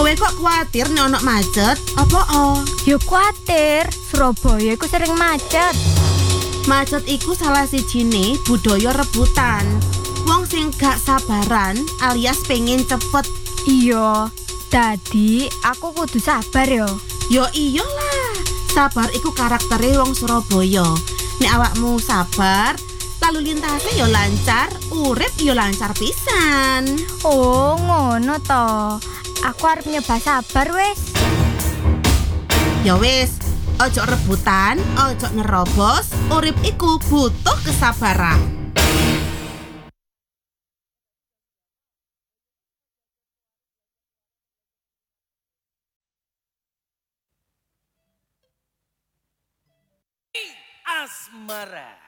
Kowe kok kuatir nek ono macet? Apa Yo kuatir, Surabaya iku sering macet. Macet iku salah sijine budaya rebutan. Wong sing gak sabaran alias pengen cepet. Iya, dadi aku kudu sabar yo. Yo iyalah, sabar iku karaktere wong Surabaya. Nek awakmu sabar, lalu lintasnya yo lancar, urip yo lancar pisan. Oh, ngono to. Aku arep nyoba sabar wis. Ya wis, ojo rebutan, ojo nerobos, urip iku butuh kesabaran. Asmara.